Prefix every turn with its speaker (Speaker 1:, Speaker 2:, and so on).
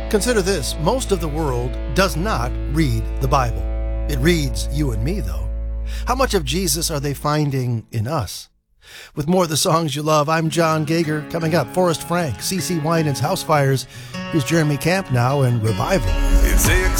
Speaker 1: Consider this. Most of the world does not read the Bible. It reads you and me, though. How much of Jesus are they finding in us? With more of the songs you love, I'm John Gager. Coming up, Forrest Frank, CeCe Winans, House Fires. Here's Jeremy Camp now and Revival.